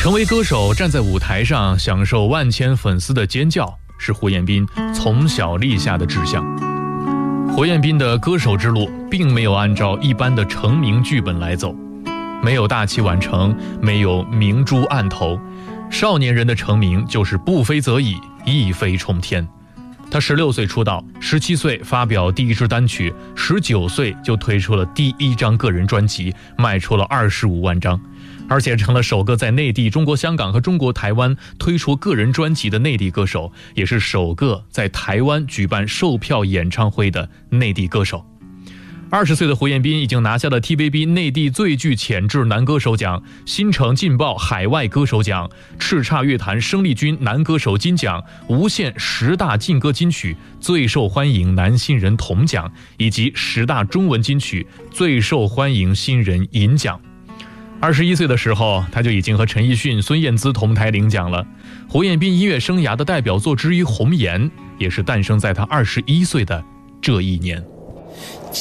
成为歌手，站在舞台上享受万千粉丝的尖叫，是胡彦斌从小立下的志向。胡彦斌的歌手之路并没有按照一般的成名剧本来走，没有大器晚成，没有明珠暗投，少年人的成名就是不飞则已，一飞冲天。他16岁出道，17岁发表第一支单曲，19岁就推出了第一张个人专辑，卖出了25万张，而且成了首个在内地、中国香港和中国台湾推出个人专辑的内地歌手，也是首个在台湾举办售票演唱会的内地歌手。20岁的胡彦斌已经拿下了 TVB 内地最具潜质男歌手奖、新城劲爆海外歌手奖、叱咤乐坛生力军男歌手金奖、无线10大劲歌金曲最受欢迎男新人铜奖，以及10大中文金曲最受欢迎新人银奖。21岁的时候，他就已经和陈奕迅、孙燕姿同台领奖了。胡彦斌音乐生涯的代表作之一《红颜》，也是诞生在他21岁的这一年。